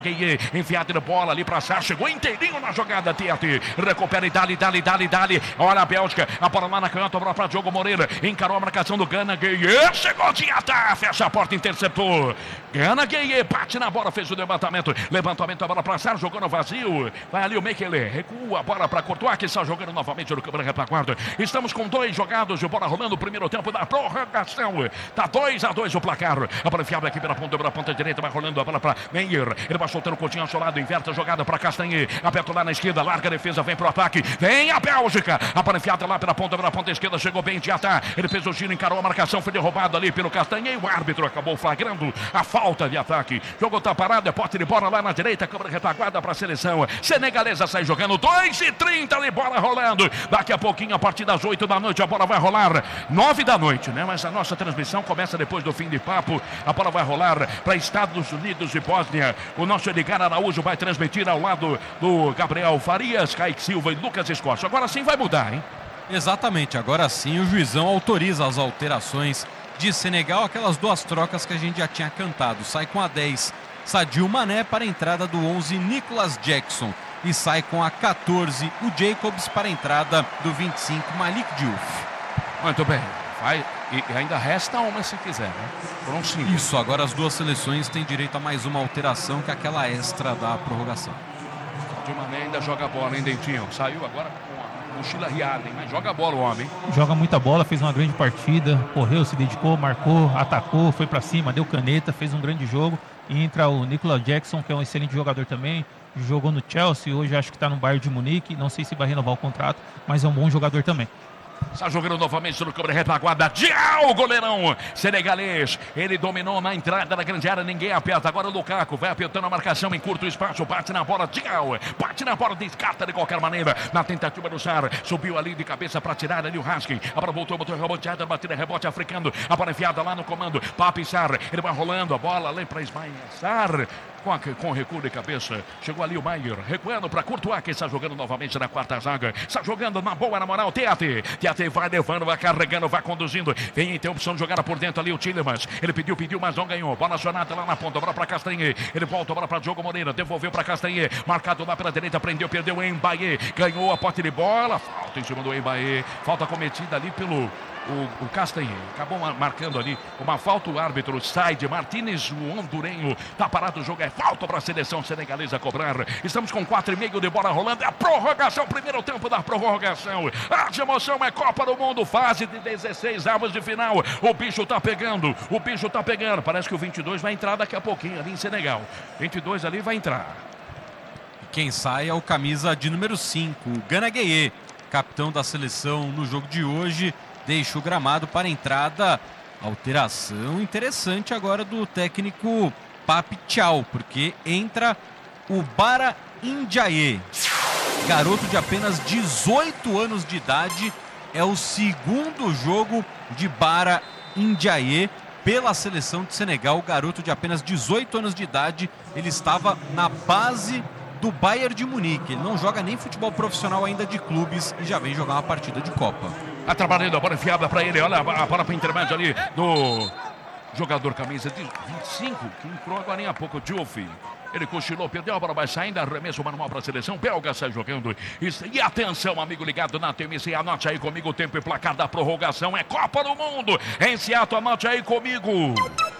Enfiado de bola ali pra Sá, chegou inteirinho na jogada, Tietê, recupera e dali. Olha a Bélgica, a bola lá na canhota, a bola pra Diogo Moreira, encarou a marcação do Gana Gueye, chegou Tietê, fecha a porta, interceptou, Gana Gueye, bate na bola, fez o levantamento, a bola pra Sá, jogou no vazio, vai ali o Mekele, recua a bola pra Courtois, que está jogando novamente no câmera retaguarda. Estamos com 2 jogados de bola rolando, o primeiro tempo da prorrogação, tá 2-2 o placar, a bola enfiada aqui pela ponta direita, vai rolando a bola pra Meyer, ele vai soltando o Coutinho ao seu lado, inverte a jogada para Castanhe, aperta lá na esquerda, larga a defesa, vem pro ataque, vem a Bélgica, a bola enfiada lá pela ponta esquerda, chegou bem Diatá, ele fez o giro, encarou a marcação, foi derrubado ali pelo Castanhe, o árbitro acabou flagrando a falta de ataque, jogo tá parado, é pote de bola lá na direita, câmera retaguarda para a seleção senegalesa, sai jogando 2:30 ali, bola rolando, daqui a pouquinho, a partir das 8 da noite, a bola vai rolar, 9 da noite, né, mas a nossa transmissão começa depois do fim de papo, a bola vai rolar para Estados Unidos e Bósnia, o nosso Edgar Araújo vai transmitir ao lado do Gabriel Farias, Kaique Silva e Lucas Escócio. Agora sim vai mudar, hein? Exatamente, agora sim o juizão autoriza as alterações de Senegal, aquelas 2 trocas que a gente já tinha cantado. Sai com a 10 Sadio Mané para a entrada do 11 Nicolas Jackson e sai com a 14 o Jacobs para a entrada do 25 Malik Diouf. Muito bem, vai. E ainda resta uma se quiser, né? Foram 5. Isso, agora as 2 seleções têm direito a mais uma alteração, que é aquela extra da prorrogação. De Mané ainda joga a bola, hein, Dentinho? Saiu agora com a mochila riada, hein? Mas joga a bola o homem. Joga muita bola, fez uma grande partida, correu, se dedicou, marcou, atacou, foi pra cima, deu caneta, fez um grande jogo. E entra o Nicolas Jackson, que é um excelente jogador também. Jogou no Chelsea, hoje acho que está no Bayern de Munique. Não sei se vai renovar o contrato, mas é um bom jogador também. Está jogando novamente no câmera retaguarda. Dial, goleirão senegalês. Ele dominou na entrada da grande área. Ninguém aperta. Agora o Lukaku vai apertando a marcação em curto espaço. Bate na bola. Dial bate na bola. Descarta de qualquer maneira. Na tentativa do Sar. Subiu ali de cabeça para tirar ali o Haskin. A bola voltou, botou reboteada. Batida, rebote africano. A bola enfiada lá no comando. Papi Sar. Ele vai rolando a bola ali para Ismael Sar. Com recuo de cabeça, chegou ali o Maier, recuando para Courtois, que está jogando novamente na 4ª zaga, está jogando na boa, na moral, Tietê vai levando, vai carregando, vai conduzindo, tem opção de jogar por dentro ali o Tielemans, ele pediu, mas não ganhou, bola acionada lá na ponta, bola para Castanhe, ele volta, bola para Diogo Moreira, devolveu para Castanhe, marcado lá pela direita, perdeu o Mbaye, ganhou a pote de bola, falta em cima do Mbaye, falta cometida ali pelo o Castanhe, acabou marcando ali uma falta, o árbitro sai de Martínez, o hondurenho, tá parado o jogo, é falta para a seleção senegalesa cobrar. Estamos com 4,5 de bola rolando, é a prorrogação, primeiro tempo da prorrogação, a de emoção é Copa do Mundo, fase de 16 avos de final, o bicho tá pegando, parece que o 22 vai entrar daqui a pouquinho ali em Senegal, 22 ali vai entrar. Quem sai é o camisa de número 5, o Gana Gueye, capitão da seleção no jogo de hoje, deixa o gramado para a entrada. Alteração interessante agora do técnico Papi Thiaw, porque entra o Bara Ndiaye, garoto de apenas 18 anos de idade. É o segundo jogo de Bara Ndiaye pela seleção de Senegal. O garoto de apenas 18 anos de idade, ele estava na base do Bayern de Munique. Ele não joga nem futebol profissional ainda de clubes e já vem jogar uma partida de Copa. Tá trabalhando, a bola enfiada para ele, olha a bola para o intermédio ali do jogador camisa de 25, que entrou agora há pouco, Diouf. Ele cochilou, perdeu a bola, vai saindo, arremesso manual para a seleção belga, sai jogando. E atenção, amigo ligado na TMC, anote aí comigo o tempo e placar da prorrogação, é Copa do Mundo, em Seattle, anote aí comigo.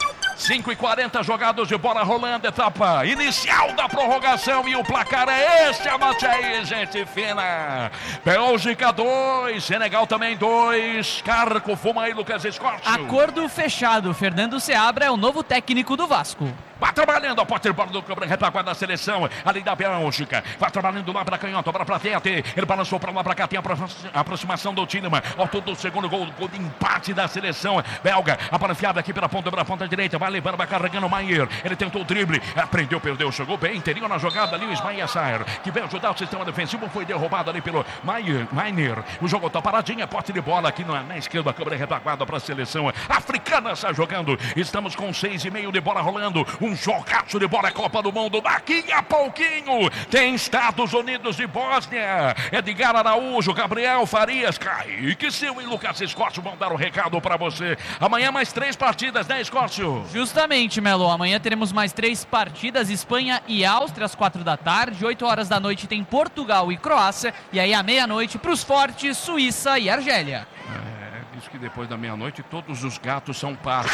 5:40 jogados de bola rolando, etapa inicial da prorrogação e o placar é este, anote aí, gente fina. Bélgica 2, Senegal também 2, Carco, fuma aí, Lucas Escócio. Acordo fechado, Fernando Seabra é o novo técnico do Vasco. Vai trabalhando a pote de bola do câmera retaguarda da seleção, ali da Bélgica, vai trabalhando lá para canhota, bola para Tietê, ele balançou para lá para cá, tem a aproximação do Tielemans, ao todo do segundo gol de empate da seleção belga, a bola enfiada aqui pela ponta direita, vai levando, vai carregando o Maier, ele tentou o drible, aprendeu, perdeu, chegou bem, inteirinho na jogada ali o Ismael Sarr, que veio ajudar o sistema defensivo, foi derrubado ali pelo Maier, o jogo tá paradinho, é pote de bola aqui na esquerda, a câmera retaguarda para a seleção africana, está jogando, estamos com 6,5 de bola rolando, um jogaço de bola, é Copa do Mundo. Daqui a pouquinho tem Estados Unidos e Bósnia. Edgar Araújo, Gabriel Farias, Kaique Silva e Lucas Escócio vão dar o recado para você. Amanhã mais 3 partidas, né, Escócio? Justamente, Melo. Amanhã teremos mais 3 partidas. Espanha e Áustria às 4 da tarde. 8 horas da noite tem Portugal e Croácia. E aí à meia-noite para os fortes, Suíça e Argélia. Diz que depois da meia-noite todos os gatos são pardos.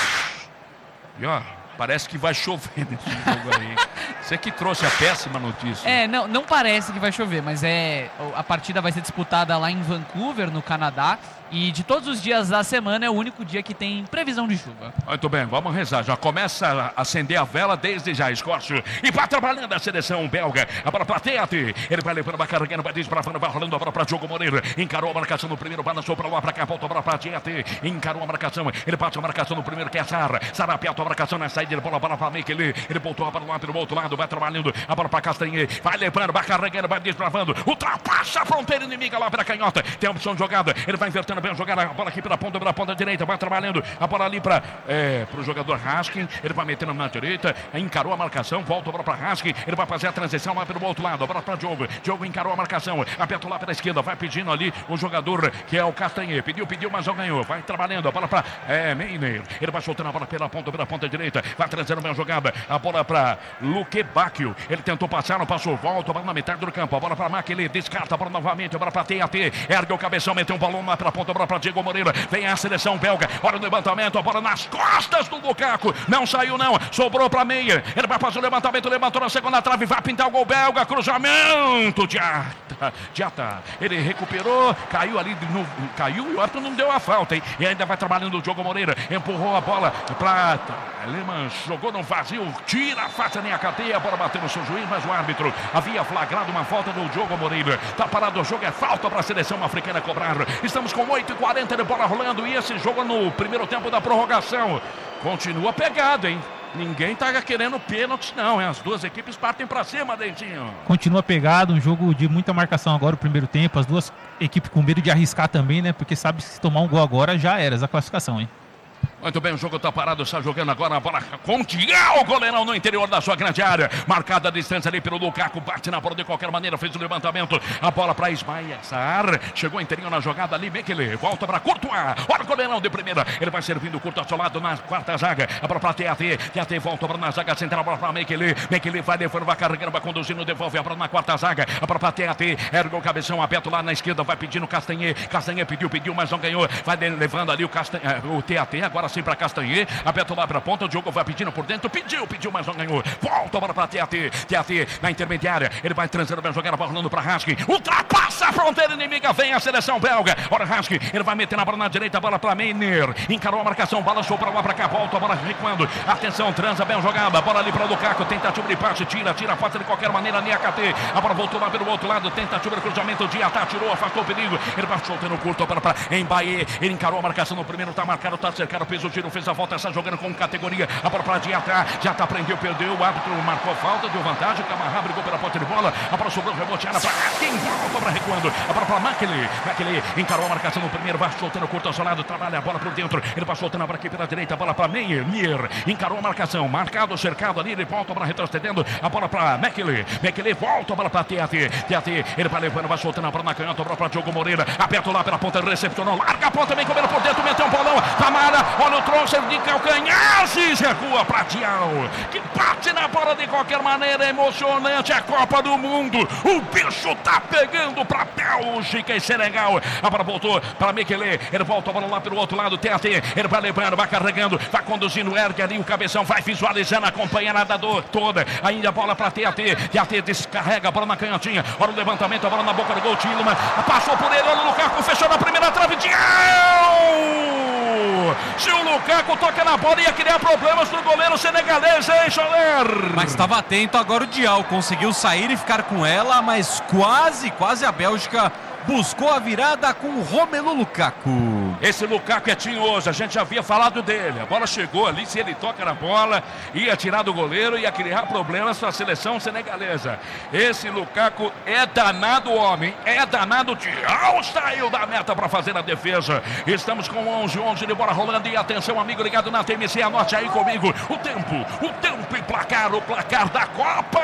E ó, parece que vai chover nesse jogo aí. Você que trouxe a péssima notícia. Não parece que vai chover, mas a partida vai ser disputada lá em Vancouver, no Canadá. E de todos os dias da semana é o único dia que tem previsão de chuva. Muito bem, vamos rezar. Já começa a acender a vela desde já, Escócio. E vai trabalhando a seleção belga. A bola para Teati. Ele vai levando, vai carregando, vai desbravando, vai rolando a bola para Diogo Moreira. Encarou a marcação no primeiro, balançou para lá, para cá, volta a bola para Teati. Encarou a marcação, ele bate a marcação no primeiro, que é Sara. Sara aperta a marcação na saída, ele bola para Mekele. Ele voltou a bola lá pelo outro lado, vai trabalhando. A bola para Castanhe. Vai levando, vai carregando, vai desbravando. Ultrapassa a fronteira inimiga lá para a canhota. Tem a opção de jogada. Ele vai invertendo bem a jogada. A bola aqui pela ponta direita, vai trabalhando, a bola ali para o jogador Raskin, ele vai metendo na direita, encarou a marcação, volta a bola para Raskin, ele vai fazer a transição lá pelo outro lado, a bola para Diogo encarou a marcação, aperta lá pela esquerda, vai pedindo ali o jogador que é o Castanhe, pediu, mas não ganhou, vai trabalhando, a bola para Meiner, ele vai soltando a bola pela ponta direita, vai trazendo bem a jogada, a bola para Luque Bacchio, ele tentou passar, não passou, volta a bola na metade do campo, a bola para Makele, descarta a bola novamente, a bola para TAT, ergue o cabeção, meteu um balão lá pela ponta, a bola para Diego Moreira, vem a seleção belga, olha o levantamento, a bola nas costas do Lukaku, não saiu não, sobrou para Meyer, ele vai fazer o levantamento, levantou na segunda trave, vai pintar o gol belga, cruzamento de Ata, ele recuperou, caiu ali, caiu e o árbitro não deu a falta, hein? E ainda vai trabalhando o Diogo Moreira, empurrou a bola para Alemães, jogou no vazio, tira a faixa nem a cadeia, a bola bateu no seu juiz, mas o árbitro havia flagrado uma falta do Diogo Moreira, tá parado o jogo, é falta para a seleção africana cobrar, estamos com 8h40 de bola rolando e esse jogo no primeiro tempo da prorrogação continua pegado, hein? Ninguém tá querendo pênalti não, hein? As duas equipes partem para cima, Dentinho. Continua pegado, um jogo de muita marcação agora o primeiro tempo, as duas equipes com medo de arriscar também, né? Porque sabe que se tomar um gol agora já era a classificação, hein? Muito bem, o jogo está parado, está jogando agora a bola com o goleirão no interior da sua grande área. Marcada a distância ali pelo Lukaku, bate na bola de qualquer maneira, fez o levantamento. A bola para Ismael Sarr, chegou inteirinho na jogada ali, Mekele, volta para Courtois. Olha o goleirão de primeira, ele vai servindo curto ao seu lado na quarta zaga. A bola para TAT volta para na zaga central, a bola para Mekele vai levando, vai carregando, vai conduzindo, devolve a bola na quarta zaga. A bola para TAT, ergue o cabeção, aberto lá na esquerda, vai pedindo Castanhe pediu, mas não ganhou. Vai levando ali o TAT, agora sim para Castanhe, aperta lá para a ponta, o Diogo vai pedindo por dentro, pediu, mas não ganhou, volta a bola para TAT na intermediária, ele vai transando bem, jogando a bola rolando para Raskin, ultrapassa a fronteira inimiga, vem a seleção belga, olha Raskin, ele vai meter na bola na direita, a bola para Meiner, encarou a marcação, balançou para lá para cá, volta a bola recuando, atenção, transa bem jogada, bola ali para o Lukaku, tentativa de passe, tira a falta de qualquer maneira, Niakate, a bola voltou lá pelo outro lado, tentativa de cruzamento, o Diatá tirou, afastou o perigo, ele vai soltando curto, a bola para Mbaye, ele encarou a marcação no primeiro, tá marcado, tá cercado, fez o tiro, fez a volta, está jogando com categoria, a bola para Diatá, prendeu, perdeu, o árbitro marcou falta, deu vantagem, Camarra brigou pela ponta de bola, a bola sobrou, reboteada para quem volta para recuando, a bola para Makele encarou a marcação no primeiro, vai soltando curto ao seu lado, trabalha a bola por dentro, ele vai soltando a bola aqui pela direita, a bola para Meyer, encarou a marcação, marcado, cercado ali, ele volta a bola retrocedendo, a bola para Makele volta a bola para TAT, ele vai levando, vai soltando a bola na canhota, a bola para Diogo Moreira, aperta lá pela ponta, recepcionou, larga a ponta, vem comendo por dentro, meteu um bolão, Camara, olha o trouxe de calcanhar, se recua para Dial, que bate na bola de qualquer maneira, emocionante, a Copa do Mundo, o bicho tá pegando para Bélgica e Senegal, a bola voltou para Mekele, ele volta a bola lá pelo outro lado, TAT, ele vai levando, vai carregando, vai conduzindo, ergue ali o cabeção, vai visualizando, acompanha a nadador toda, ainda a bola para TAT descarrega a bola na canhotinha, olha o levantamento, a bola na boca do gol, Tillman, passou por ele, olha o Lukaku, fechou na primeira trave, Dial! Se o Lukaku toca na bola, ia criar problemas pro goleiro senegalês, hein, Soler? Mas estava atento agora o Dial, conseguiu sair e ficar com ela, mas quase a Bélgica buscou a virada com o Romelu Lukaku. Esse Lukaku é tinhoso, a gente já havia falado dele. A bola chegou ali, se ele toca na bola, ia tirar do goleiro, ia criar problemas para a seleção senegalesa. Esse Lukaku é danado homem, é danado. Dial saiu da meta para fazer a defesa. Estamos com 11 de bola rolando. E atenção, amigo ligado na TMC, anote aí comigo o tempo e placar, o placar da Copa.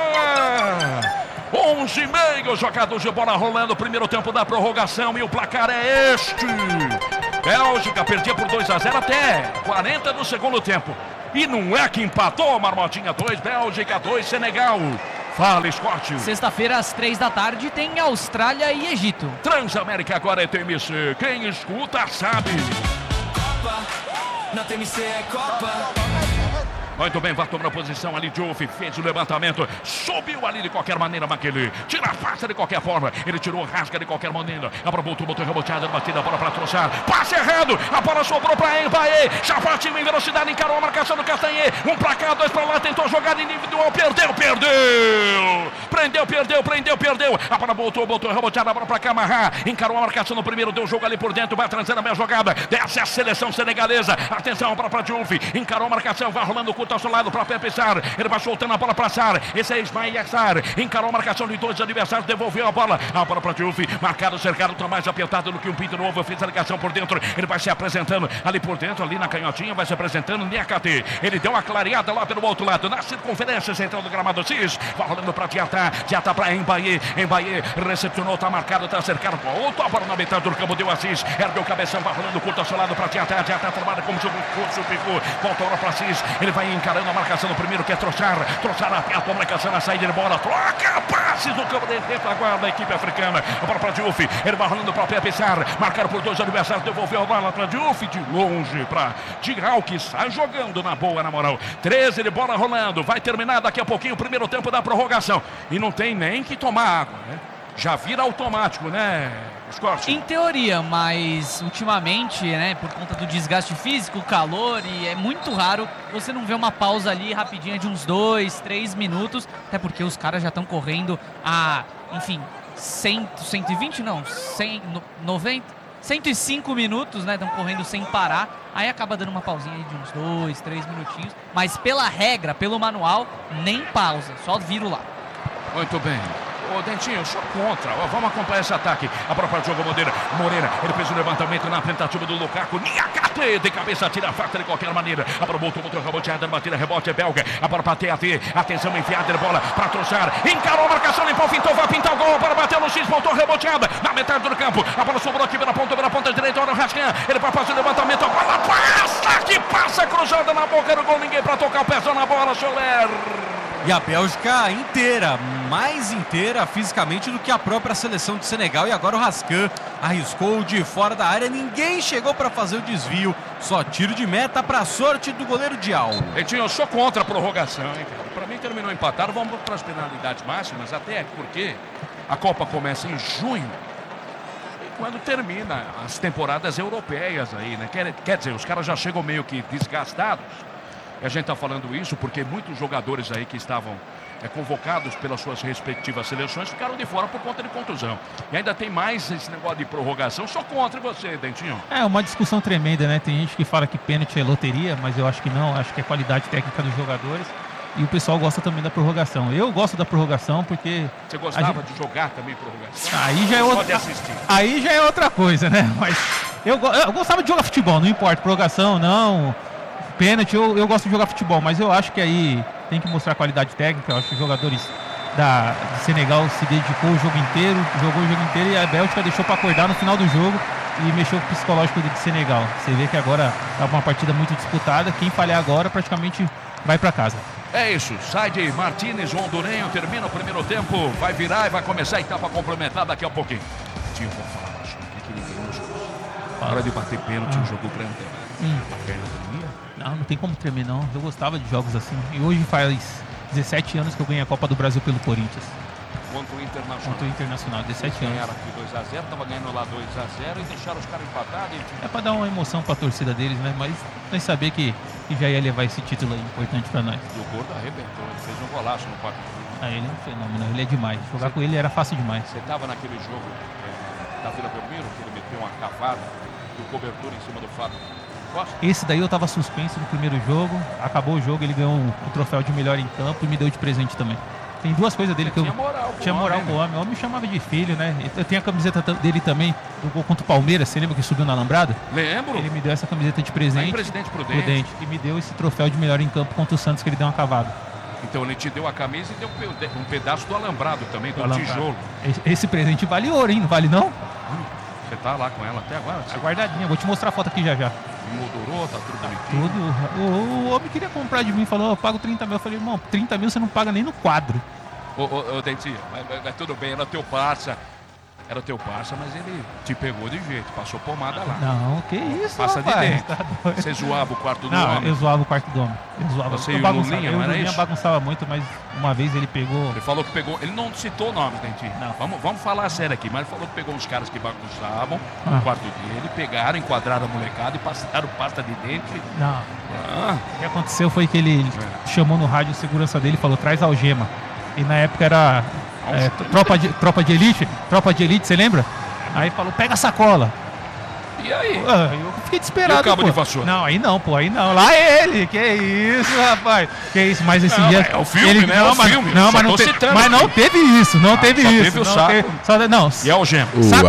11:30, jogadores de bola rolando, primeiro tempo da prorrogação e o placar é este. Bélgica perdia por 2-0 até 40 do segundo tempo. E não é que empatou, Marmotinha. 2, Bélgica 2, Senegal. Fala, Scott. Sexta-feira, às 3 da tarde, tem Austrália e Egito. Transamérica agora é TMC. Quem escuta sabe. Copa, na TMC é Copa. Muito bem, vai tomando a posição ali, Diouf fez o levantamento, subiu ali de qualquer maneira, Maquele, tira a face de qualquer forma, ele tirou, rasga de qualquer maneira, botou reboteada, batida, a bola para troçar, passe errado, a bola sobrou para Mbaye, já partiu em velocidade, encarou a marcação do Castanhe, 1 para cá, 2 para lá, tentou jogar individual, perdeu, perdeu, a bola botou reboteada, a bola para Camará, encarou a marcação no primeiro, deu jogo ali por dentro, vai transando a minha jogada, desce a seleção senegalesa, atenção para Diouf, encarou a marcação, vai rolando o ao seu lado para Pepe Sarr, ele vai soltando a bola para Sarr, esse é Ismail Sarr, encarou a marcação de 2 adversários, devolveu a bola para Diouf, marcado, cercado, está mais apertado do que um pinto novo, fez a ligação por dentro, ele vai se apresentando ali por dentro, ali na canhotinha, vai se apresentando, Niakate, ele deu uma clareada lá pelo outro lado, na circunferência central do gramado Cis, vai rolando para Diatá para Mbaye recepcionou, está marcado, está cercado, voltou a bola na metade do campo, deu Assis, ergueu o cabeção, vai rolando curto ao seu lado para Diatá trabalha como suplicou, volta a hora para Assis, ele vai encarando a marcação do primeiro, que é troçar a marcação na saída de bola, troca passes do campo de retaguarda da equipe africana, a bola para Diouf, ele vai rolando para Pepe Sarr, marcado por 2 adversários, devolveu a bola para Diouf, de longe para Dial, que sai jogando na boa, na moral, 13 de bola rolando, vai terminar daqui a pouquinho o primeiro tempo da prorrogação, e não tem nem que tomar água, né? Já vira automático, né? Em teoria, mas ultimamente, né, por conta do desgaste físico, o calor, e é muito raro você não ver uma pausa ali rapidinha de uns 2, 3 minutos, até porque os caras já estão correndo a, enfim, 100, 120 não, 100, 90, 105 minutos, né, estão correndo sem parar, aí acaba dando uma pausinha de uns 2, 3 minutinhos, mas pela regra, pelo manual, nem pausa, só viro lá. Muito bem. Ô, Dentinho, eu sou contra. Vamos acompanhar esse ataque. A própria jogo Moreira. Ele fez o levantamento na tentativa do Lukaku. Niakate de cabeça, tira a faca de qualquer maneira. A bola botou reboteada, batida, rebote é belga. A bola para TAT. Atenção, enfiada de bola para troçar. Encarou a marcação, limpou, fintou, vai pintar o gol. A bola bateu no X, voltou reboteada na metade do campo. A bola sobrou aqui pela ponta direita. Olha o Rascan. Ele vai fazer o levantamento. A bola passa cruzada na boca do gol. Ninguém para tocar o pezão na bola, Soler. E a Bélgica inteira, mais inteira fisicamente do que a própria seleção de Senegal. E agora o Rascan arriscou de fora da área, ninguém chegou para fazer o desvio, só tiro de meta para a sorte do goleiro Dial. Eu sou contra a prorrogação, hein, cara? Para mim terminou empatado, vamos para as penalidades máximas, até porque a Copa começa em junho e quando termina as temporadas europeias aí, né? Quer dizer, os caras já chegam meio que desgastados. E a gente está falando isso porque muitos jogadores aí que estavam convocados pelas suas respectivas seleções ficaram de fora por conta de contusão. E ainda tem mais esse negócio de prorrogação. Só contra você, Dentinho. É uma discussão tremenda, né? Tem gente que fala que pênalti é loteria, mas eu acho que não. Acho que é qualidade técnica dos jogadores. E o pessoal gosta também da prorrogação. Eu gosto da prorrogação porque... Você gostava de jogar também prorrogação? Aí já é outra coisa, né? Mas eu gostava de jogar futebol, não importa. Prorrogação, não... Pênalti, eu gosto de jogar futebol, mas eu acho que aí tem que mostrar qualidade técnica. Eu acho que os jogadores de Senegal se dedicou o jogo inteiro, jogou o jogo inteiro, e a Bélgica deixou para acordar no final do jogo e mexeu com o psicológico de Senegal. Você vê que agora está uma partida muito disputada, quem falhar agora praticamente vai para casa. É isso, sai de Martínez, o hondurenho, termina o primeiro tempo, vai virar e vai começar a etapa complementar daqui a pouquinho. Tinha como falar, acho que ele ganhou os gols. Na hora de bater pênalti, o jogo grande. A perna tremia? Não tem como tremer, não. Eu gostava de jogos assim. E hoje faz 17 anos que eu ganhei a Copa do Brasil pelo Corinthians. Contra o Internacional. 17 anos. Ganharam aqui 2-0, tava ganhando lá 2-0 e deixaram os caras empatados. É pra dar uma emoção pra torcida deles, né? Mas nós saber que já ia levar esse título aí importante pra nós. E o Gordo arrebentou, ele fez um golaço no quarto. Ele é um fenômeno, ele é demais. Jogar com ele era fácil demais. Você tava naquele jogo da Vila Belmiro, que ele meteu uma cavada do cobertura em cima do Fábio. Gosta? Esse daí eu tava suspenso no primeiro jogo, acabou o jogo, ele ganhou o troféu de melhor em campo e me deu de presente também. Tem duas coisas dele que eu... Tinha moral com o homem. O homem me chamava de filho, né? Eu tenho a camiseta dele também, do gol contra o Palmeiras. Você lembra que subiu na Alambrada? Lembro. Ele me deu essa camiseta de presente. Presidente Prudente. E me deu esse troféu de melhor em campo contra o Santos, que ele deu uma cavada. Então ele te deu a camisa e deu um pedaço do alambrado também, do tijolo. Esse presente vale ouro, hein? Não vale não? Você tá lá com ela até agora? Tá guardadinha. Vou te mostrar a foto aqui já. Moldurou, tá tudo bonitinho. Tudo. O homem queria comprar de mim, falou, eu pago 30 mil. Eu falei, irmão, 30 mil você não paga nem no quadro. Ô Dentinho, mas tudo bem, era teu parça, mas ele te pegou de jeito, passou pomada lá. Não, que isso, passa rapaz, de dentro. Tá Você zoava o quarto do não, homem? eu zoava o quarto do homem. Você e o Lulinha, não era isso? Bagunçava muito, mas uma vez ele pegou... Ele falou que pegou, ele não citou nomes, Dentinho. Vamos falar sério aqui, mas ele falou que pegou uns caras que bagunçavam no quarto dele, pegaram, enquadraram a molecada e passaram pasta de dente. Não. O que aconteceu foi que ele chamou no rádio a segurança dele e falou, traz algema. E na época era tropa de elite, você lembra? Aí falou, pega a sacola. E aí? Eu fiquei desesperado. E o cabo de vassoura? Não, aí não. Lá ele. Que isso, rapaz. Que isso, mas esse dia. É o filme, né? Não, filme. Não, mas não teve isso. Não teve isso. Teve o saco. Não. E a algema?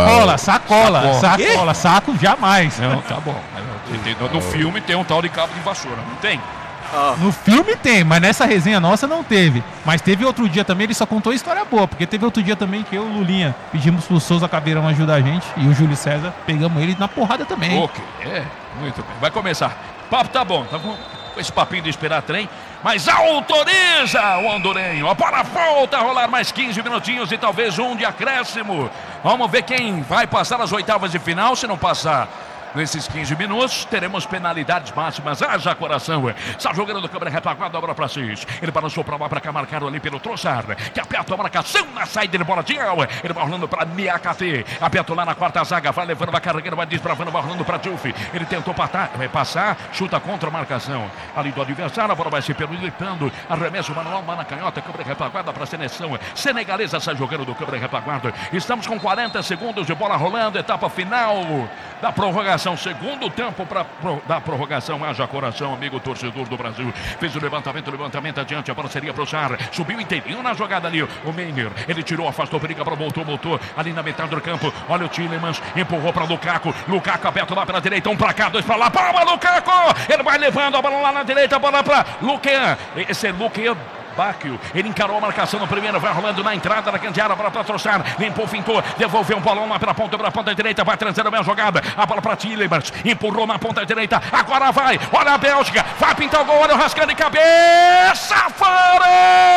Sacola. Saco jamais. Não, tá bom. No filme tem um tal de cabo de vassoura, não tem? No filme tem, mas nessa resenha nossa não teve. Mas teve outro dia também, ele só contou história boa, porque teve outro dia também que eu e o Lulinha pedimos pro Souza Caveirão ajudar a gente e o Júlio César pegamos ele na porrada também. Ok, muito bem. Vai começar. Papo tá bom com esse papinho de esperar trem, mas autoriza o hondurenho. A bola volta a rolar mais 15 minutinhos e talvez um de acréscimo. Vamos ver quem vai passar as oitavas de final. Se não passar nesses 15 minutos, teremos penalidades máximas. Haja coração. Está jogando no câmera retaguarda, a bola para Cis. Ele balançou para lá, para cá, marcado ali pelo Trossard, que aperta a marcação na saída de bola de Al. Ele vai rolando para Niakate. Aperta lá na quarta zaga, vai levando, vai carregando, vai desbravando, vai rolando para Tuf. Ele tentou passar, chuta contra a marcação ali do adversário. A bola vai se perguntando. Arremesso manual, na canhota, câmera retaguarda para a seleção senegalesa. Sai jogando do câmera retaguarda. Estamos com 40 segundos de bola rolando. Etapa final da prorrogação. Segundo tempo da prorrogação. Haja coração, amigo torcedor do Brasil. Fez o levantamento adiante. A bola seria pro Char. Subiu inteirinho na jogada ali. O Meiner, ele tirou, afastou, periga, voltou ali na metade do campo. Olha o Tielemans, empurrou para Lukaku. Lukaku aberto lá pela direita. Um para cá, dois para lá. Palma, Lukaku! Ele vai levando a bola lá na direita. A bola para Luquean. Esse é Luquean. Báquio, ele encarou a marcação no primeiro, vai rolando na entrada da grande área, bola para Trossard, limpou, fintou, devolveu um bolão lá pela ponta direita, vai trazendo a minha jogada, a bola para Tielemans, empurrou na ponta direita, agora vai, olha a Bélgica, vai pintar o gol, olha o rascando de cabeça, fora!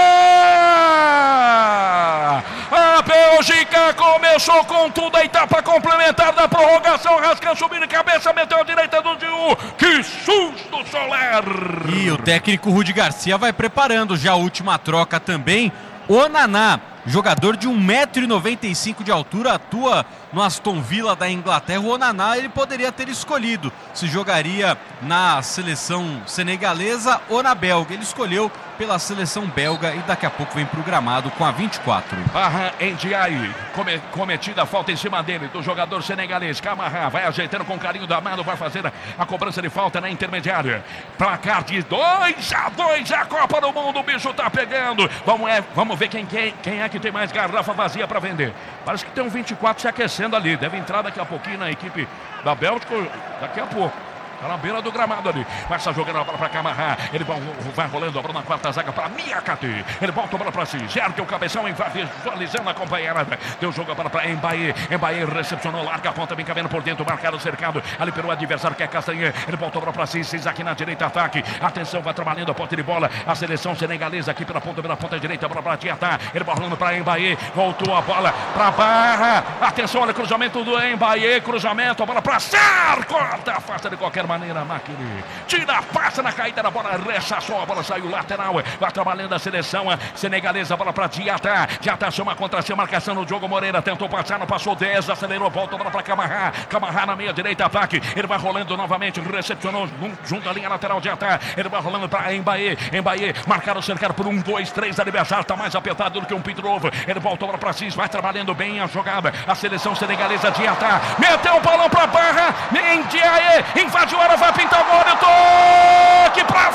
A Bélgica começou com tudo, a etapa complementar da prorrogação, rascando, subindo de cabeça, meteu a direita do Diu, que susto, Soler! E o técnico Rudi Garcia vai preparando já a última troca também. Onaná, jogador de 1,95 m de altura, atua no Aston Villa da Inglaterra. O Onaná, ele poderia ter escolhido se jogaria na seleção senegalesa ou na belga. Ele escolheu pela seleção belga e daqui a pouco vem para o gramado com a 24. Barra Ndiaye, cometida a falta em cima dele, do jogador senegalês. Camará vai ajeitando com carinho do Amado, vai fazer a cobrança de falta na intermediária. Placar de 2-2, a Copa do Mundo, o bicho tá pegando. Vamos ver quem é que tem mais garrafa vazia para vender. Parece que tem um 24 se aquecendo ali, deve entrar daqui a pouquinho na equipe da Bélgica, daqui a pouco. Tá na beira do gramado ali. Vai estar jogando a bola para Camará. Ele vai rolando a bola na quarta zaga para Niakate. Ele volta a bola para si. Ergue o cabeção e vai visualizando a companheirada. Deu jogo a bola para Mbaye. Mbaye recepcionou, larga a ponta, vem cabendo por dentro, marcado, cercado. Ali pelo adversário que é Castanhe. Ele volta a bola para si. Cis aqui na direita, ataque. Atenção, vai trabalhando a ponta de bola. A seleção senegalesa aqui pela ponta direita. A bola para Diatá. Ele vai rolando para Mbaye. Voltou a bola para Barra. Atenção, olha o cruzamento do Mbaye. Cruzamento, a bola para Sar. Corta, afasta de qualquer maneira. Maquili tira, passa na caída da bola, rechaçou, a bola saiu lateral. Vai trabalhando a seleção senegalesa, bola para Diata. Diata chama contra si, marcação no Diogo Moreira. Tentou passar, não passou 10, acelerou, volta a bola para Camará. Camará na meia direita, ataque. Ele vai rolando novamente, recepcionou junto à linha lateral. Diata, ele vai rolando para Mbaye. Mbaye, marcaram, cercaram por 1, 2, 3. Adversário está mais apertado do que um pinto novo. Ele volta a bola para si, vai trabalhando bem a jogada. A seleção senegalesa, Diata, meteu o balão para a barra. Ndiaye invadiu a área, vai pintar o gol. Toque para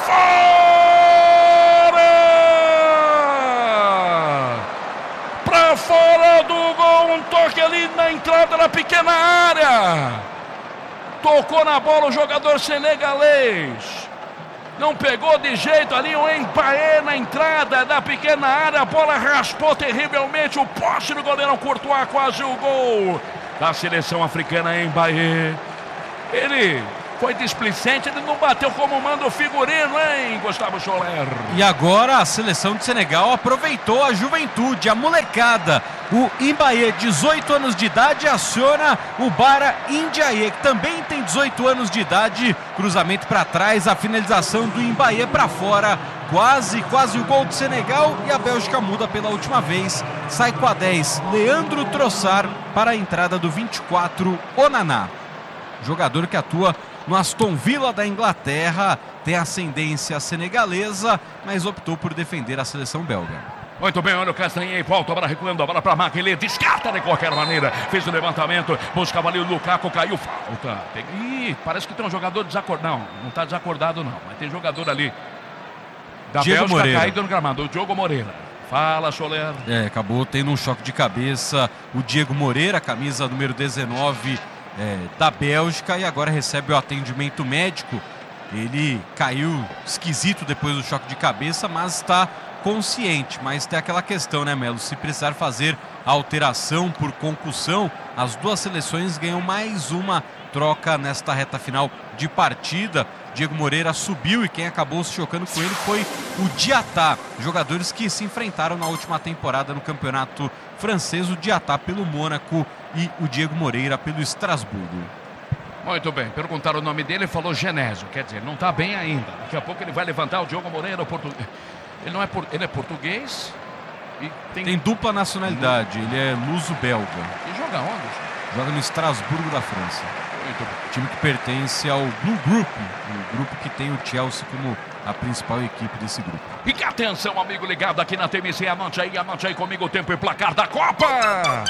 fora! Para fora do gol, um toque ali na entrada da pequena área. Tocou na bola o jogador senegalês. Não pegou de jeito ali o Mbaye na entrada da pequena área. A bola raspou terrivelmente o poste do goleirão Courtois, quase o gol da seleção africana. Mbaye, ele foi displicente, ele não bateu como manda o figurino, hein, Gustavo Soler? E agora a seleção de Senegal aproveitou a juventude, a molecada. O Mbaye, 18 anos de idade, aciona o Bara Ndiaye, que também tem 18 anos de idade. Cruzamento para trás, a finalização do Mbaye para fora. Quase o gol do Senegal, e a Bélgica muda pela última vez. Sai com a 10, Leandro Trossard, para a entrada do 24, Onana. Jogador que atua no Aston Villa da Inglaterra, tem ascendência senegalesa, mas optou por defender a seleção belga. Muito bem, olha o Castanhe, volta a bola recuando, a bola para Maquili, descarta de qualquer maneira, fez o levantamento, buscava ali o Lukaku, caiu, falta. Ih, parece que tem um jogador desacordado, não está desacordado não, mas tem jogador ali da Diego Bélgica Moreira, caído no gramado, o Diogo Moreira. Fala, Soler. Acabou tendo um choque de cabeça, o Diego Moreira, camisa número 19 da Bélgica, e agora recebe o atendimento médico. Ele caiu esquisito depois do choque de cabeça, mas está consciente. Mas tem aquela questão, né, Melo? Se precisar fazer a alteração por concussão, as duas seleções ganham mais uma troca nesta reta final de partida. Diego Moreira subiu e quem acabou se chocando com ele foi o Diata. Jogadores que se enfrentaram na última temporada no campeonato francês, o Diata pelo Mônaco e o Diego Moreira pelo Estrasburgo. Muito bem, perguntaram o nome dele, falou Genésio, quer dizer, não está bem ainda. Daqui a pouco ele vai levantar o Diogo Moreira, o português. Ele é português e tem dupla nacionalidade, ele é luso-belga. E joga onde? Joga no Estrasburgo da França. Muito bem. Time que pertence ao Blue Group, o grupo que tem o Chelsea como a principal equipe desse grupo. E atenção, amigo ligado aqui na TMC, anote aí comigo o tempo e placar da Copa.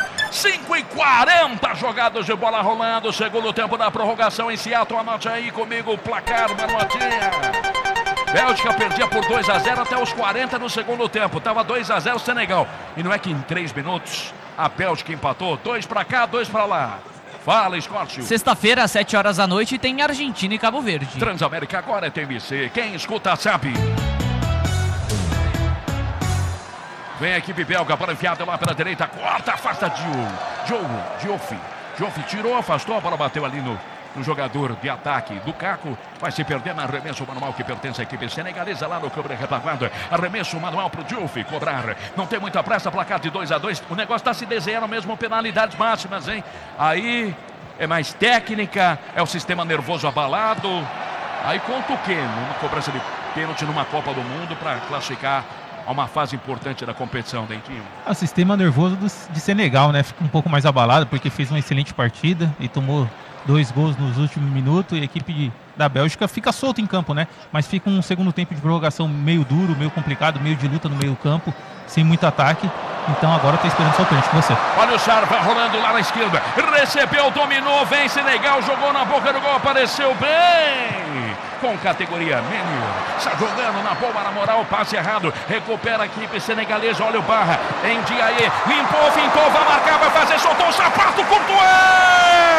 5:40 jogadas de bola rolando, segundo tempo da prorrogação em Seattle, anote aí comigo o placar, uma notinha. Bélgica perdia por 2-0 até os 40 no segundo tempo, estava 2-0 Senegal. E não é que em 3 minutos a Bélgica empatou, 2 para cá, 2 para lá. Fala, Escórcio. Sexta-feira, às 7 horas da noite, tem Argentina e Cabo Verde. Transamérica agora é TMC. Quem escuta sabe. Vem a equipe belga, bola enfiada lá pela direita. Corta, afasta Diouf tirou, afastou. A bola bateu ali no jogador de ataque. Lukaku vai se perder no arremesso manual que pertence à equipe senegalesa lá no campo de retaguarda. Arremesso manual para o Diouf cobrar. Não tem muita pressa, placar de 2-2. O negócio está se desenhando mesmo, penalidades máximas, hein? Aí é mais técnica, é o sistema nervoso abalado. Aí conta o quê? Uma cobrança de pênalti numa Copa do Mundo para classificar a uma fase importante da competição, Dentinho. O sistema nervoso de Senegal, né? Fica um pouco mais abalado porque fez uma excelente partida e tomou 2 gols nos últimos minutos, e a equipe da Bélgica fica solta em campo, né? Mas fica um segundo tempo de prorrogação meio duro, meio complicado, meio de luta no meio campo, sem muito ataque. Então agora tá esperando só o pênalti com você. Olha o Sarr, vai rolando lá na esquerda, recebeu, dominou, vem Senegal, jogou na boca do gol, apareceu bem, com categoria Menor, está jogando na bomba, na moral, passe errado, recupera a equipe senegalesa, olha o Barra, Ndiaye, limpou, fintou, vai marcar, vai fazer, soltou o sapato, Courtois!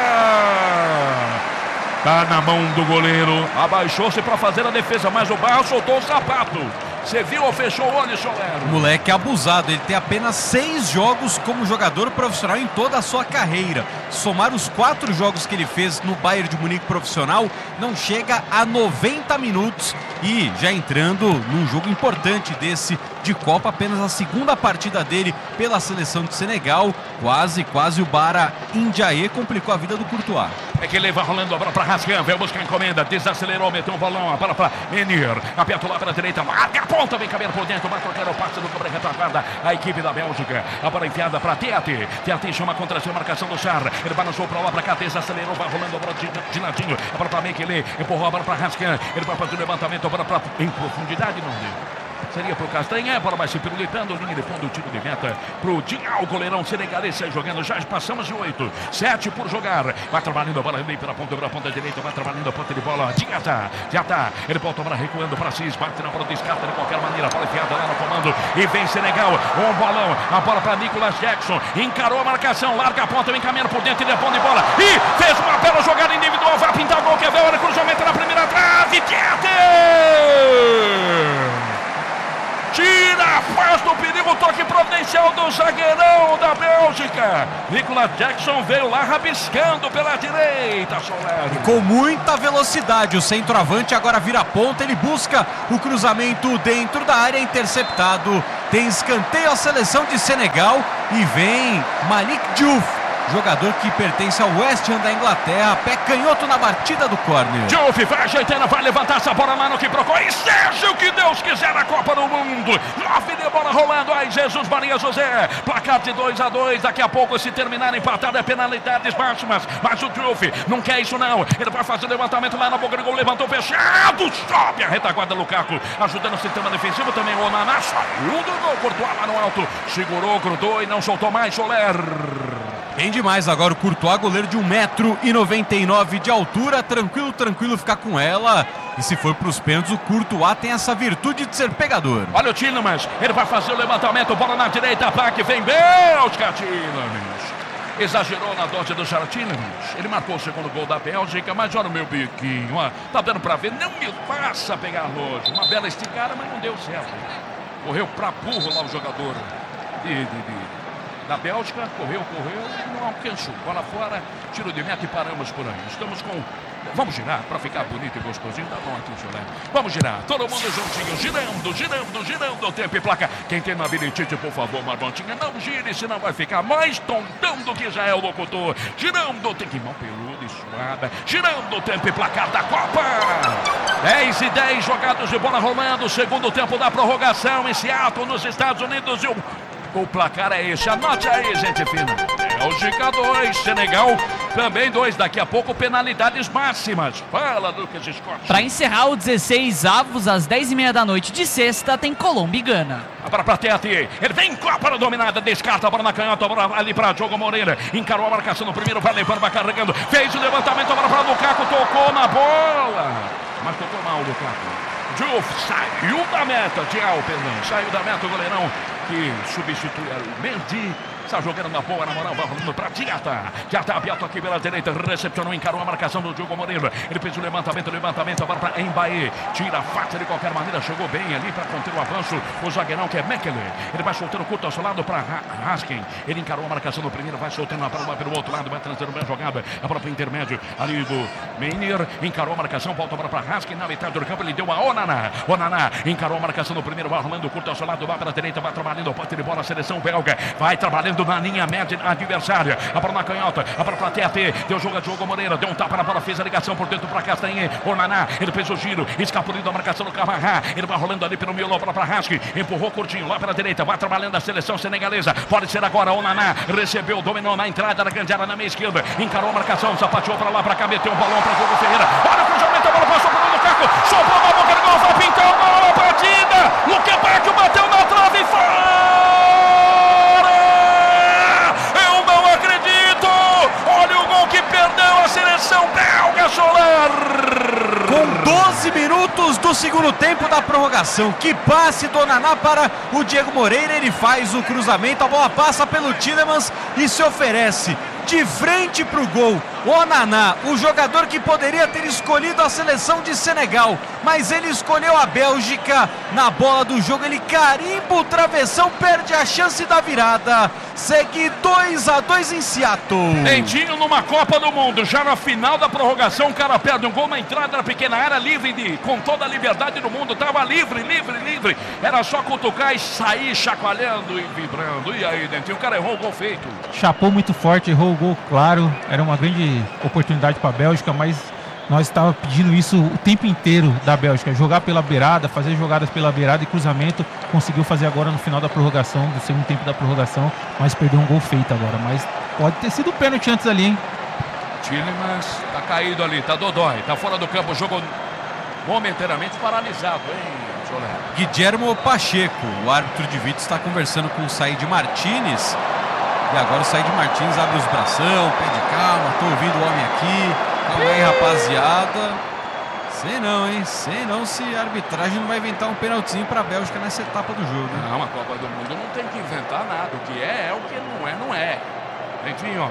Tá na mão do goleiro, abaixou-se para fazer a defesa, mas o Barra soltou o sapato. Você viu ou fechou o olho, Soler? O moleque é abusado, ele tem apenas 6 jogos como jogador profissional em toda a sua carreira. Somar os 4 jogos que ele fez no Bayern de Munique profissional, não chega a 90 minutos. E já entrando num jogo importante desse de Copa, apenas a segunda partida dele pela seleção de Senegal. Quase o Bara Ndiaye complicou a vida do Courtois. É que ele vai rolando a bola para Rascan, vai buscar a encomenda, desacelerou, meteu um bolão, a bola para Menir, aperta lá para a direita, marca a ponta, vem cabelo por dentro, vai trocar o passe do cobre retaguarda, a equipe da Bélgica, a bola enfiada para Teati, Teati chama contra a marcação do Char, ele balançou para lá para cá, desacelerou, vai rolando a bola de ladinho, a bola para Mekele, empurrou a bola para Rascan, ele vai fazer o levantamento, a bola para em profundidade, não deu. Seria pro Castanha, a bola vai se pirulitando, linha de fundo, tiro de meta pro Dial, goleirão senegalês, sai jogando, já passamos de 8, 7 por jogar, vai trabalhando a bola ali pela ponta direita, vai trabalhando a ponta de bola, já tá, ele pode tomar recuando para Cis, bate na bola, descarta de qualquer maneira, a bola enfiada lá no comando, e vem Senegal, um bolão, a bola para Nicolas Jackson, encarou a marcação, larga a ponta, vem caminhando por dentro, ele põe de bola, e fez uma bela jogada individual, vai pintar o gol, quer ver, olha o cruzamento na primeira trave, tira a paz do perigo, toque providencial do zagueirão da Bélgica. Nicolas Jackson veio lá rabiscando pela direita, Soler. Com muita velocidade, o centroavante agora vira a ponta, ele busca o cruzamento dentro da área, interceptado. Tem escanteio à seleção de Senegal e vem Malik Diouf, jogador que pertence ao West Ham da Inglaterra, pé canhoto na batida do córner. Diouf vai ajeitando, vai levantar essa bola lá no que procura. E seja o que Deus quiser a Copa do Mundo. 9 de bola rolando. Ai, Jesus Maria José. Placar de 2-2. Daqui a pouco, se terminar empatado, é penalidades máximas. Mas o Diouf não quer isso, não. Ele vai fazer o levantamento lá na boca do gol. Levantou fechado. Sobe a retaguarda Lukaku. Ajudando o sistema defensivo também. O Onaná saiu do gol. Cortou lá no alto. Segurou, grudou e não soltou mais. Soler. Bem demais agora o Courtois, goleiro de 1,99 m de altura, tranquilo ficar com ela. E se for para os pênaltis, o Courtois tem essa virtude de ser pegador. Olha o Tielemans, ele vai fazer o levantamento, bola na direita, ataque, vem Bélgica, Tielemans. Exagerou na dose do Charles Tielemans. Ele marcou o segundo gol da Bélgica, mas olha o meu biquinho, ó, tá dando para ver, não me faça pegar longe. Uma bela esticada, mas não deu certo. Correu para burro lá o jogador da Bélgica, correu, não alcançou, bola fora, tiro de meta e paramos por aí. Estamos com... Vamos girar para ficar bonito e gostosinho, tá bom aqui, Soler. Vamos girar, todo mundo juntinho, girando o tempo e placa. Quem tem na habilitite, por favor, Marmontinha, não gire, senão vai ficar mais tontão do que já é o locutor. Girando, tem que mão peluda e suada, girando o tempo e placar da Copa. 10-10 jogados de bola rolando, segundo tempo da prorrogação em Seattle, nos Estados Unidos, e o placar é esse, anote aí, gente fina. Bélgica 2, Senegal também 2. Daqui a pouco, penalidades máximas. Fala, Lucas Scott. Para encerrar o 16 avos, às 10h30 da noite de sexta, tem Colômbia e Gana. Agora para Teati, ele vem com a bola dominada, descarta a bola na canhota, a bola ali para Diogo Moreira. Encarou a marcação no primeiro, vai levando, vai carregando. Fez o levantamento, a bola para Lukaku, tocou na bola. Mas tocou mal o Lukaku. Diouf saiu da meta, saiu da meta o goleirão que substitui o Mendy. Está jogando na boa, na moral, vai rolando para Diata aberto aqui pela direita, recepcionou, encarou a marcação do Diogo Moreira. Ele fez o levantamento, agora para Mbaye. Tira a faca de qualquer maneira, chegou bem ali para conter o avanço. O zagueirão que é Mekele. Ele vai soltando curto ao seu lado para Raskin. Ele encarou a marcação no primeiro, vai soltando a bola pelo outro lado, vai transando bem jogada. A bola para o intermédio ali do Menir. Encarou a marcação, volta a bola para Raskin. Na metade do campo, ele deu a Onaná. Encarou a marcação no primeiro, vai rolando curto ao seu lado, vai para a direita, vai trabalhando o pote de bola, a seleção belga. Vai trabalhando na linha média adversária, a bola na canhota, a bola para TAT, deu jogo a Diogo Moreira, deu um tapa na bola, fez a ligação por dentro para Castanhe, Onaná, ele fez o giro, escapulindo a marcação do Camarrá, ele vai rolando ali pelo miolo, a bola para Raskin, empurrou curtinho lá para a direita, vai trabalhando a seleção senegalesa, pode ser agora, Onaná, recebeu, dominou na entrada da grande área na meia esquerda, encarou a marcação, sapateou para lá, para cá, meteu um balão para Diogo Ferreira, olha o cruzamento, a bola passou pelo Lukaku, sobrou na boca do gol, vai pintar uma bola batida, Lukaku bateu na trave e fora! Perdeu a seleção belga, Soler. Com 12 minutos do segundo tempo da prorrogação, que passe do Onaná para o Diego Moreira, ele faz o cruzamento, a bola passa pelo Tielemans e se oferece de frente para o gol. O Onaná, o jogador que poderia ter escolhido a seleção de Senegal, mas ele escolheu a Bélgica. Na bola do jogo, ele carimba o travessão, perde a chance da virada. Segue 2-2 em Seattle. Dentinho numa Copa do Mundo, já na final da prorrogação, o cara perde um gol na entrada da pequena área, livre com toda a liberdade do mundo, tava livre, era só cutucar e sair chacoalhando e vibrando. E aí, Dentinho, o cara errou o gol feito. Chapou muito forte, errou o gol, claro, era uma grande oportunidade para a Bélgica, mas nós estávamos pedindo isso o tempo inteiro da Bélgica, jogar pela beirada, fazer jogadas pela beirada e cruzamento. Conseguiu fazer agora no final da prorrogação, do segundo tempo da prorrogação, mas perdeu um gol feito agora. Mas pode ter sido pênalti antes ali, hein? Tielemans tá caído ali, tá dodói, tá fora do campo, o jogo momentaneamente paralisado, hein, Solé? Guillermo Pacheco, o árbitro de vídeo, está conversando com o Said Martínez. E agora o Said Martínez abre os bração, pede calma, tô ouvindo o homem aqui. Calma aí, rapaziada. Sei não se a arbitragem não vai inventar um pênaltizinho pra Bélgica nessa etapa do jogo. Não, a Copa do Mundo não tem que inventar nada. O que é o que não é. Dentinho, ó.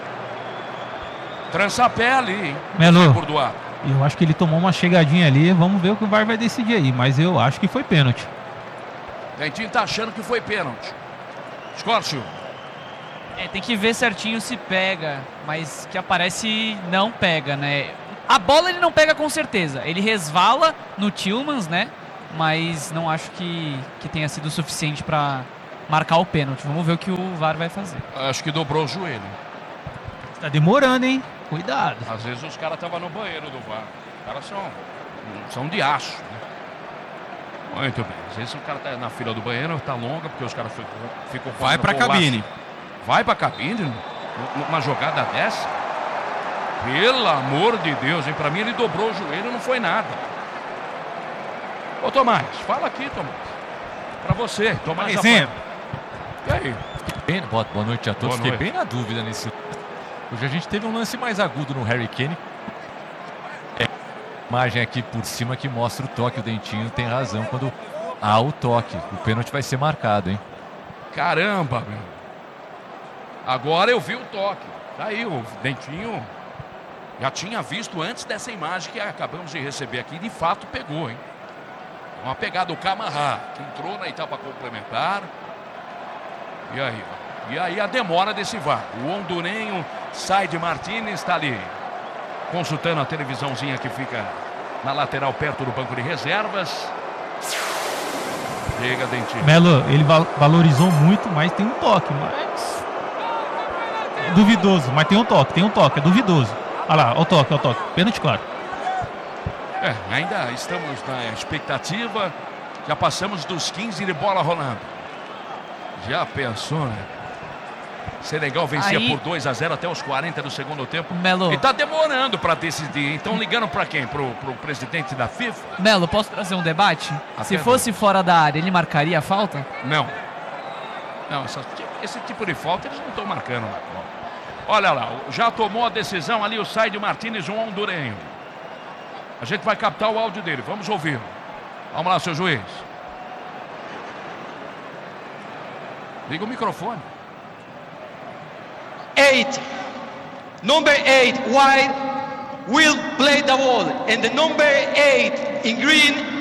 Trança a pé ali, hein? Melo, eu acho que ele tomou uma chegadinha ali. Vamos ver o que o VAR vai decidir aí. Mas eu acho que foi pênalti. Dentinho tá achando que foi pênalti. Escórcio. Tem que ver certinho se pega, mas que aparece não pega, né? A bola ele não pega com certeza, ele resvala no Tielemans, né? Mas não acho que tenha sido suficiente para marcar o pênalti. Vamos ver o que o VAR vai fazer. Acho que dobrou o joelho. Tá demorando, hein? Cuidado. Às vezes os caras estavam no banheiro do VAR. Os caras são de aço, né? Muito bem. Às vezes o cara tá na fila do banheiro, tá longa, porque os caras ficam... Vai pra cabine. Vai pra cabine? Numa jogada dessa? Pelo amor de Deus, hein? Pra mim ele dobrou o joelho, não foi nada. Ô Tomás, fala aqui, Tomás. Pra você, Tomás. E aí? Boa noite a todos. Fiquei bem na dúvida nesse... Hoje a gente teve um lance mais agudo no Harry Kane. Imagem aqui por cima que mostra o toque. O Dentinho tem razão quando há o toque. O pênalti vai ser marcado, hein? Caramba, meu. Agora eu vi o toque. Tá aí, o Dentinho já tinha visto antes dessa imagem que acabamos de receber aqui. De fato pegou, hein? Uma pegada do Camará, que entrou na etapa complementar. E aí, ó. E aí a demora desse VAR. O hondurenho Said Martínez está ali consultando a televisãozinha que fica na lateral perto do banco de reservas. Chega, Dentinho. Melo, ele valorizou muito, mas tem um toque, mas é duvidoso, mas tem um toque, é duvidoso. Olha lá, olha o toque, pênalti claro. Ainda estamos na expectativa, já passamos dos 15 de bola rolando. Já pensou, né? Senegal vencia por 2-0 até os 40 do segundo tempo. Melo. E tá demorando para decidir. Então ligando para quem? Pro presidente da FIFA? Melo, posso trazer um debate? Se fosse fora da área, ele marcaria a falta? Não, esse tipo de falta eles não estão marcando na Copa. Olha lá, já tomou a decisão ali o Said Martínez, um hondurenho. A gente vai captar o áudio dele, vamos ouvir. Vamos lá, seu juiz. Liga o microfone. Number 8 white will play the ball, and the number 8 in green